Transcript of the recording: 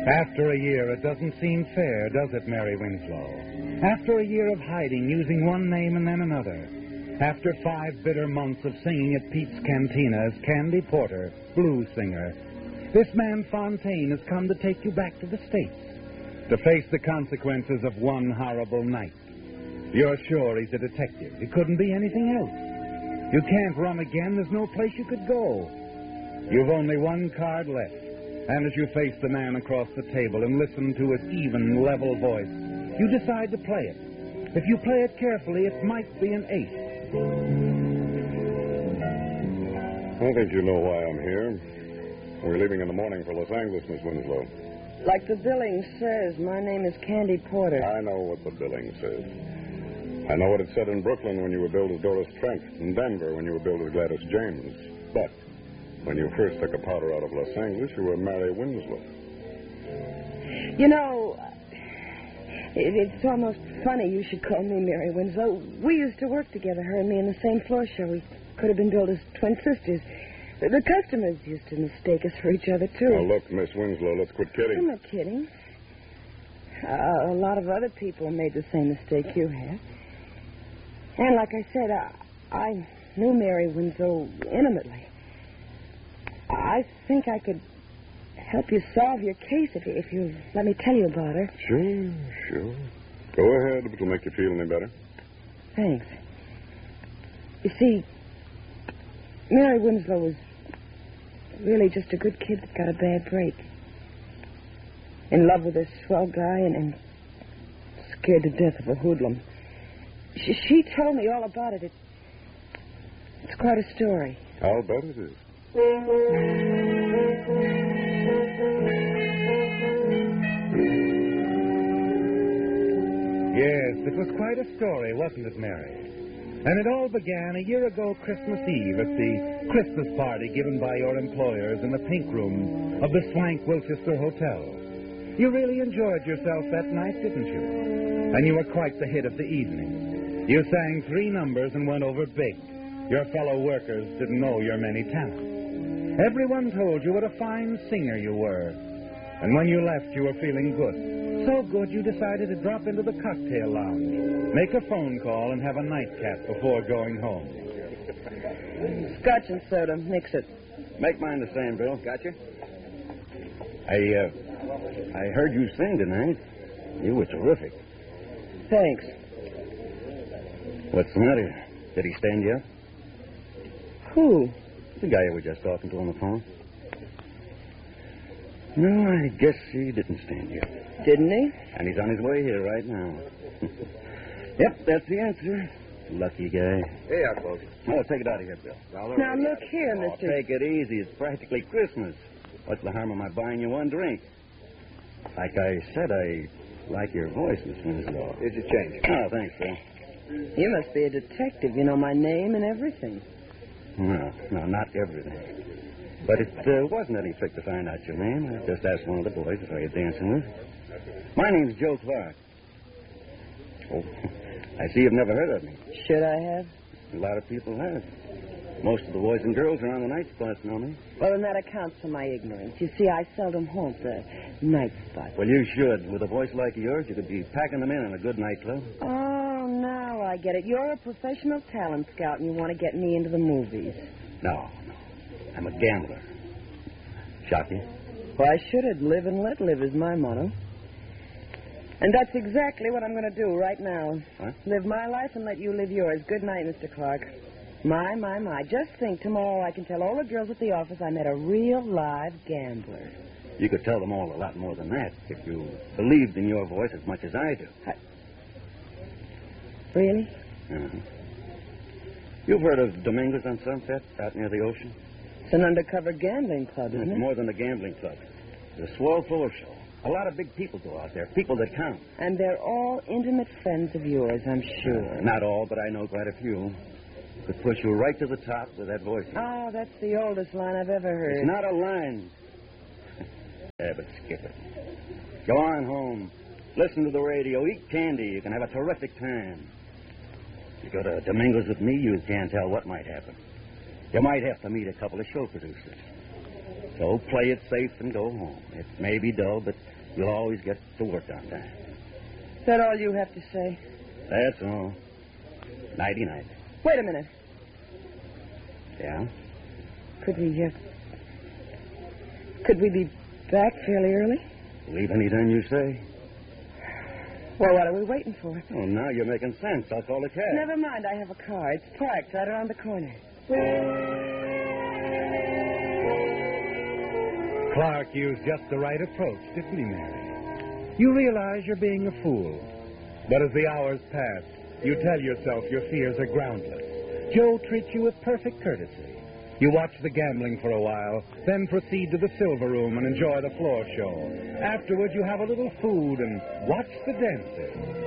After a year, it doesn't seem fair, does it, Mary Winslow? After a year of hiding, using one name and then another. After 5 bitter months of singing at Pete's Cantina as Candy Porter, blues singer, this man Fontaine has come to take you back to the States to face the consequences of one horrible night. You're sure he's a detective. He couldn't be anything else. You can't run again. There's no place you could go. You've only one card left. And as you face the man across the table and listen to his even, level voice, you decide to play it. If you play it carefully, it might be an ace. I think you know why I'm here. We're leaving in the morning for Los Angeles, Miss Winslow. Like the billing says, my name is Candy Porter. I know what the billing says. I know what it said in Brooklyn when you were billed as Doris Trent, in Denver when you were billed as Gladys James. But when you first took a powder out of Los Angeles, you were Mary Winslow. You know, it's almost funny you should call me Mary Winslow. We used to work together, her and me, in the same floor show. We could have been billed as twin sisters. The customers used to mistake us for each other, too. Now, look, Miss Winslow, let's quit kidding. I'm not kidding. A lot of other people made the same mistake you had. And like I said, I knew Mary Winslow intimately. I think I could help you solve your case if you let me tell you about her. Sure. Go ahead, if it'll make you feel any better. Thanks. You see, Mary Winslow was really just a good kid that got a bad break. In love with a swell guy and scared to death of a hoodlum. She told me all about it. It's quite a story. I'll bet it is. Yes, it was quite a story, wasn't it, Mary? And it all began a year ago Christmas Eve at the Christmas party given by your employers in the pink room of the Swank Wilchester Hotel. You really enjoyed yourself that night, didn't you? And you were quite the hit of the evening. You sang 3 numbers and went over big. Your fellow workers didn't know your many talents. Everyone told you what a fine singer you were. And when you left, you were feeling good. So good you decided to drop into the cocktail lounge, make a phone call, and have a nightcap before going home. Scotch and soda. Mix it. Make mine the same, Bill. Gotcha? I heard you sing tonight. You were terrific. Thanks. What's the matter? Did he stand you up? Who? The guy you were just talking to on the phone. No, I guess he didn't stand you up. Didn't he? And he's on his way here right now. Yep, that's the answer. Lucky guy. Hey, Uncle. Oh, take it out of here, Bill. Now, look here, Oh, mister. take it easy. It's practically Christmas. What's the harm of my buying you one drink? Like I said, I like your voice, Miss Winslow. Here's your change. Oh, thanks, Bill. You must be a detective. You know my name and everything. No, not everything. But it wasn't any trick to find out your name. I just asked one of the boys if I was dancing with. My name's Joe Clark. Oh, I see you've never heard of me. Should I have? A lot of people have. Most of the boys and girls around the night spots know me. Well, then that accounts for my ignorance. You see, I seldom haunt the night spot. Well, you should. With a voice like yours, you could be packing them in a good nightclub. Oh, now I get it. You're a professional talent scout and you want to get me into the movies. No. I'm a gambler. Shock you? Why should it? Live and let live is my motto. And that's exactly what I'm going to do right now. What? Live my life and let you live yours. Good night, Mr. Clark. My. Just think, tomorrow I can tell all the girls at the office I met a real live gambler. You could tell them all a lot more than that if you believed in your voice as much as I do. Really? Uh-huh. You've heard of Dominguez on Sunset, out near the ocean? It's an undercover gambling club, isn't It's it? more than a gambling club. It's a swell floor show. A lot of big people go out there, people that count. And they're all intimate friends of yours, I'm sure. Not all, but I know quite a few. Could push you right to the top with that voice. Oh, that's the oldest line I've ever heard. It's not a line. Yeah, but skip it. Go on home. Listen to the radio. Eat candy. You can have a terrific time. You go to Dominguez with me, you can't tell what might happen. You might have to meet a couple of show producers. So play it safe and go home. It may be dull, but you'll always get to work on time. Is that all you have to say? That's all. Nighty-night. Wait a minute. Yeah? Could we be back fairly early? Leave anytime you say. Well, what are we waiting for? Oh, now you're making sense. I'll call a cab. Never mind. I have a car. It's parked right around the corner. Clark used just the right approach, didn't he, Mary? You realize you're being a fool. But as the hours pass, you tell yourself your fears are groundless. Joe treats you with perfect courtesy. You watch the gambling for a while, then proceed to the silver room and enjoy the floor show. Afterward, you have a little food and watch the dancing.